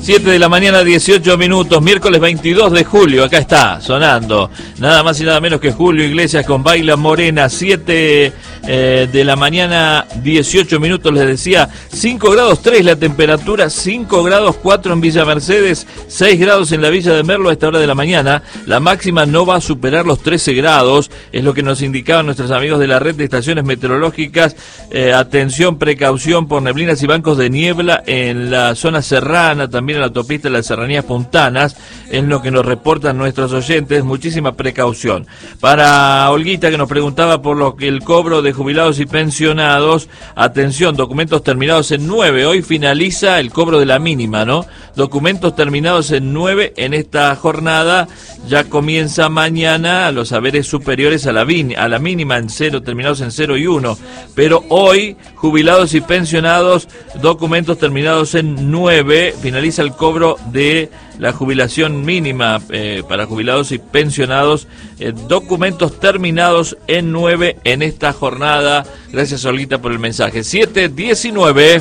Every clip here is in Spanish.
7 de la mañana, 18 minutos, miércoles 22 de julio, acá está, sonando, nada más y nada menos que Julio Iglesias con Baila Morena. 7 de la mañana, 18 minutos, les decía, 5 grados 3 la temperatura, 5 grados 4 en Villa Mercedes, 6 grados en la Villa de Merlo a esta hora de la mañana. La máxima no va a superar los 13 grados, es lo que nos indicaban nuestros amigos de la red de estaciones meteorológicas. Atención, precaución por neblinas y bancos de niebla en la zona serrana, también en la autopista de las Serranías Puntanas, es lo que nos reportan nuestros oyentes. Muchísima precaución. Para Olguita, que nos preguntaba por lo que el cobro de jubilados y pensionados, atención, documentos terminados en 9, hoy finaliza el cobro de la mínima, ¿no? Documentos terminados en 9 en esta jornada, ya comienza mañana los haberes superiores a la mínima en 0, terminados en 0 y 1, pero hoy jubilados y pensionados, documentos terminados en 9, finaliza el cobro de la jubilación mínima para jubilados y pensionados, documentos terminados en 9 en esta jornada. Gracias, Olguita, por el mensaje. 7:19.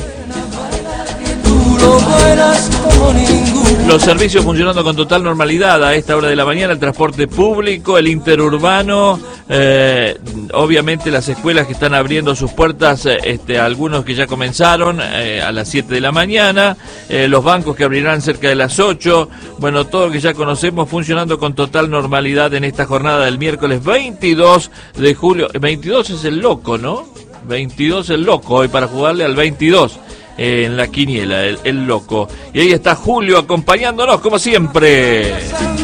Los servicios funcionando con total normalidad a esta hora de la mañana, el transporte público, el interurbano, obviamente las escuelas que están abriendo sus puertas, algunos que ya comenzaron a las 7 de la mañana, los bancos que abrirán cerca de las 8, bueno, todo lo que ya conocemos funcionando con total normalidad en esta jornada del miércoles 22 de julio. 22 es el loco, ¿no? 22 el loco, hoy para jugarle al 22. En la quiniela, el loco. Y ahí está Julio acompañándonos como siempre.